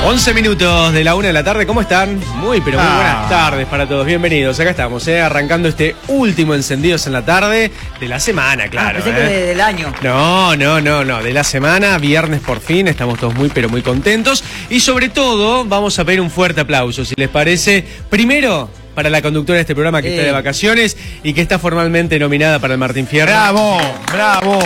11 minutos de la 1 de la tarde, ¿cómo están? Muy buenas tardes para todos, bienvenidos. Acá estamos, arrancando este último Encendidos en la tarde de la semana, claro. Pensé que del año. No, de la semana, viernes por fin, estamos todos muy contentos. Y sobre todo, vamos a pedir un fuerte aplauso, si les parece. Primero, para la conductora de este programa que está de vacaciones y que está formalmente nominada para el Martín Fierro. ¡Bravo! ¡Bravo!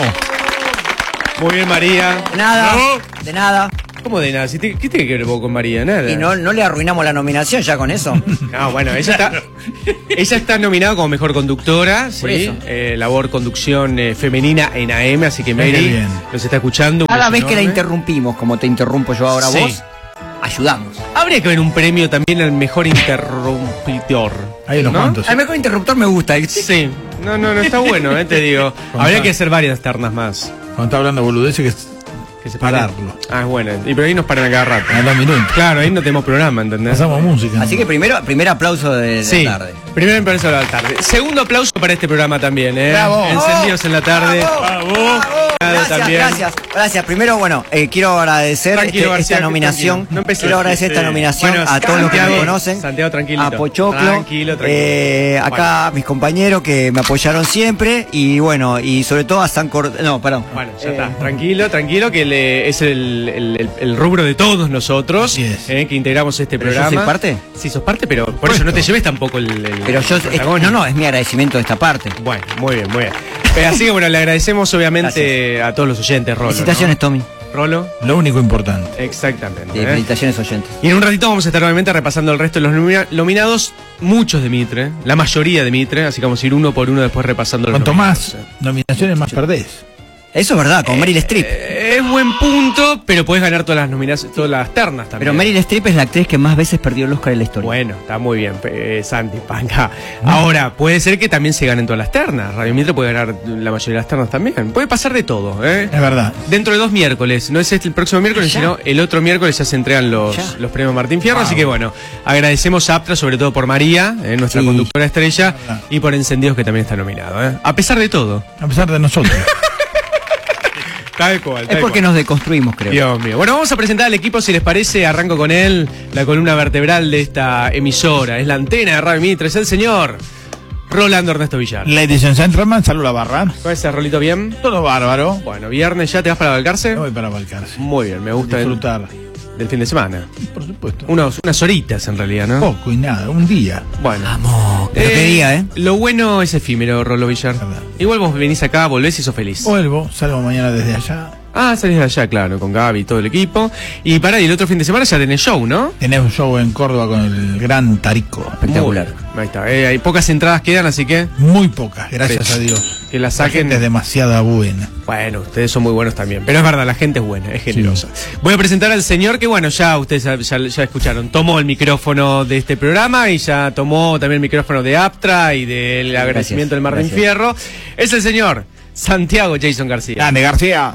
Muy bien, María. De nada, de nada. ¿Cómo de nada? ¿Qué tiene que ver vos con María? Nada. Y no le arruinamos la nominación ya con eso. No, bueno, ella está nominada como mejor conductora, Por ¿sí? eso. Labor conducción femenina en AM, así que Mary nos está escuchando. Cada vez que la interrumpimos, como te interrumpo yo ahora vos, ayudamos. Habría que ver un premio también al mejor interruptor. Hay unos cuantos. Al mejor interruptor me gusta. Sí. No, está bueno, te digo. Habría que hacer varias ternas más. Cuando está hablando boludeces Que se pararlo. Ah, bueno. Y pero ahí nos paran a cada rato. A 2 minutos. Claro, ahí no tenemos programa, ¿entendés? Pasamos música. Así que primer aplauso de la tarde. Primer aplauso de la tarde. Segundo aplauso para este programa también, ¡Bravo! Encendidos en la tarde. ¡Bravo! Gracias. Primero, bueno, quiero agradecer esta nominación. No empecé. Quiero agradecer esta nominación a todos los que me conocen. Santiago, tranquilito. A Pochoclo. Tranquilo. Acá mis compañeros que me apoyaron siempre. Y bueno, y sobre todo a San Cordero. No, perdón. Bueno, ya está. Tranquilo, que es el rubro de todos nosotros. Así es. Que integramos este ¿Pero programa. yo soy parte? Sí, sos parte, pero por eso no te lleves tampoco el Pero yo. protagónico. No, es mi agradecimiento de esta parte. Bueno, muy bien. Así que bueno, le agradecemos obviamente a todos los oyentes, Rolo. Felicitaciones, Tommy. Rolo. Lo único importante. Exactamente. Felicitaciones, oyentes. Y en un ratito vamos a estar nuevamente repasando el resto de los nominados, muchos de Mitre, la mayoría de Mitre, así que vamos a ir uno por uno después repasando los Cuanto nominados. más nominaciones, más perdés. Eso es verdad, con Meryl Streep. Es buen punto, pero podés ganar todas las nominaciones, todas las ternas también. Pero Meryl Streep es la actriz que más veces perdió el Oscar en la historia. Bueno, está muy bien, Santi, panca. Ahora, puede ser que también se ganen todas las ternas. Radio Mitre puede ganar la mayoría de las ternas también. Puede pasar de todo, Es verdad. Dentro de 2 miércoles, no es el próximo miércoles, sino el otro miércoles ya se entregan los premios Martín Fierro. Así que bueno, agradecemos a Aptra, sobre todo por María, nuestra conductora estrella, y por Encendidos, que también está nominado. A pesar de todo. A pesar de nosotros. Tal cual. Es porque nos deconstruimos, creo. Dios mío. Bueno, vamos a presentar al equipo, si les parece. Arranco con él, la columna vertebral de esta emisora. Es la antena de Radio Mitre, es el señor Rolando Ernesto Villar. Ladies and gentlemen, saluda a Barra. ¿Cómo estás, Rolito? ¿Bien? Todo bárbaro. Bueno, viernes ya, ¿te vas para Balcarce? Me voy para Balcarce. Muy bien, me gusta Disfrutar. del fin de semana. Por supuesto. Unas horitas en realidad, ¿no? Poco y nada, un día. Bueno. Vamos, pero qué día, Lo bueno es efímero, Rolo Villar. Verdad. Igual vos venís acá, volvés y sos feliz. Vuelvo, salgo mañana desde allá. Ah, salís de allá, claro, con Gaby y todo el equipo. Y y el otro fin de semana ya tenés show, ¿no? Tenés un show en Córdoba con el gran Tarico. Espectacular. Ahí está, hay pocas entradas quedan, así que Muy pocas, gracias a Dios. que la La saquen. gente es demasiada buena. Bueno, ustedes son muy buenos también. Pero es verdad, la gente es buena, es generosa. Voy a presentar al señor que, bueno, ya ustedes ya escucharon. Tomó el micrófono de este programa y ya tomó también el micrófono de Aptra y del agradecimiento del Martín Fierro. Es el señor Santiago Jason García. Grande, García.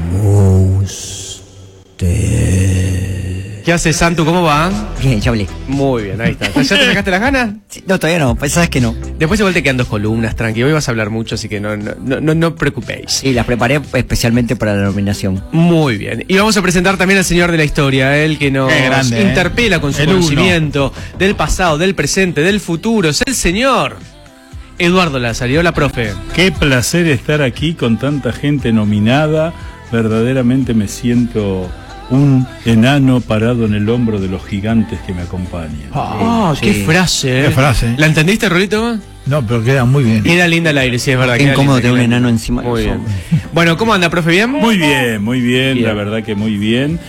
¿Qué haces, Santu? ¿Cómo va? Bien, ya hablé. Muy bien, ahí está. ¿Ya te sacaste las ganas? Sí, no, todavía no, pues sabes que no. Después igual te quedan 2 columnas, tranqui. Hoy vas a hablar mucho, así que no preocupéis. Sí, las preparé especialmente para la nominación. Muy bien. Y vamos a presentar también al señor de la historia, él que nos grande, interpela con su el conocimiento del pasado, del presente, del futuro. Es el señor Eduardo Lázaro. Hola, profe. Qué placer estar aquí con tanta gente nominada. Verdaderamente me siento un enano parado en el hombro de los gigantes que me acompañan. Qué frase. Qué frase. ¿La entendiste, Rolito? No, pero queda muy bien. Queda linda al aire, sí, es verdad. Qué queda incómodo linda, tener un queda enano linda. encima. Muy bien. Bueno, ¿cómo anda, profe? ¿Bien? Muy bien, Bien. la verdad que muy bien.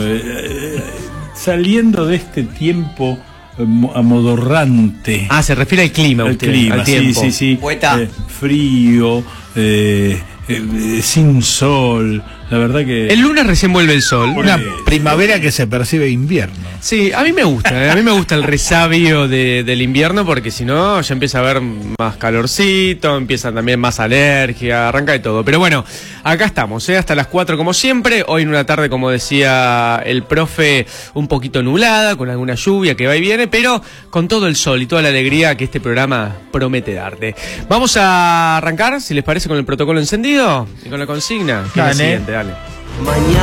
Saliendo de este tiempo amodorrante. Se refiere al clima, El usted, clima, al tiempo. sí. Poeta. Frío, sin sol. La verdad que... El lunes recién vuelve el sol. Una primavera que se percibe invierno. Sí, a mí me gusta, a mí me gusta el resabio del invierno porque si no ya empieza a haber más calorcito, empieza también más alergia, arranca de todo. Pero bueno, acá estamos, hasta las 4 como siempre, hoy en una tarde como decía el profe un poquito nublada, con alguna lluvia que va y viene, pero con todo el sol y toda la alegría que este programa promete darte. Vamos a arrancar, si les parece, con el protocolo encendido y con la consigna. Que es la Dale. siguiente, dale. Mañana